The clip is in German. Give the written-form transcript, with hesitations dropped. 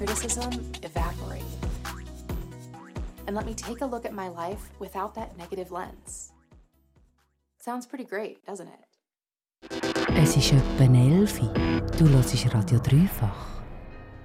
criticism evaporate and let me take a look at my life without that negative lens. Sounds pretty great, doesn't it? Es ist etwa 11 Uhr. Du hörst Radio Dreifach.